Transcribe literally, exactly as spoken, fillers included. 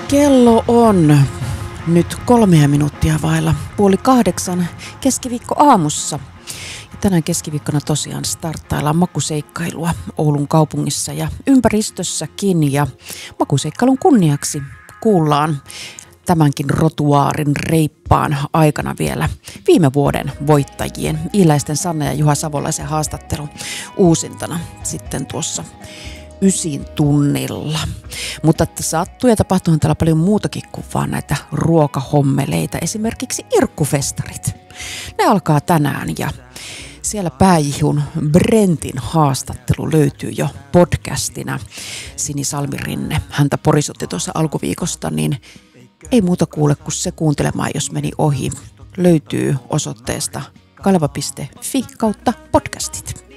Kello on nyt kolmea minuuttia vailla puoli kahdeksan keskiviikko aamussa. Ja tänään keskiviikkona tosiaan starttaillaan makuseikkailua Oulun kaupungissa ja ympäristössäkin. Ja makuseikkailun kunniaksi kuullaan tämänkin rotuaarin reippaan aikana vielä viime vuoden voittajien Iiläisten Sanna ja Juha Savolaisen haastattelu uusintana sitten tuossa ysin tunnilla. Mutta että sattuu ja tapahtuu täällä paljon muutakin kuin vaan näitä ruokahommeleita. Esimerkiksi irkkufestarit. Ne alkaa tänään ja siellä pääjihun Brentin haastattelu löytyy jo podcastina. Sini Salmirinne häntä porisutti tuossa alkuviikosta, niin ei muuta kuule kuin se kuuntelemaan, jos meni ohi. Löytyy osoitteesta kaleva piste fi kautta podcastit.